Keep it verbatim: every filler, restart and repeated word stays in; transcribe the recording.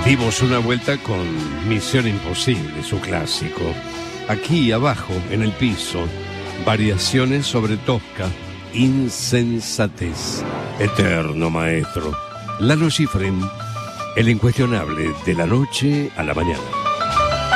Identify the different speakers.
Speaker 1: Dimos una vuelta con Misión Imposible, su clásico. Aquí abajo, en el piso, variaciones sobre Tosca, Insensatez, Eterno Maestro, Lalo Schifrin, el incuestionable de la noche a la mañana.